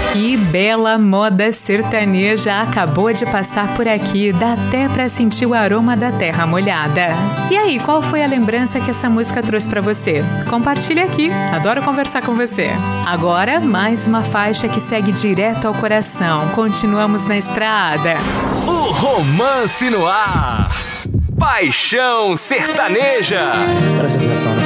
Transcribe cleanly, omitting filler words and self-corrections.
Que bela moda sertaneja acabou de passar por aqui, dá até pra sentir o aroma da terra molhada. E aí, qual foi a lembrança que essa música trouxe pra você? Compartilhe aqui, adoro conversar com você. Agora, mais uma faixa que segue direto ao coração. Continuamos na estrada. O Romance no Ar. Paixão Sertaneja. Presta atenção,